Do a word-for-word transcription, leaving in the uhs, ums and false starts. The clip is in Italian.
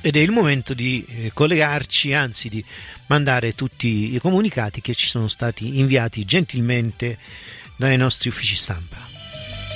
ed è il momento di eh, collegarci, anzi di mandare tutti i comunicati che ci sono stati inviati gentilmente dai nostri uffici stampa.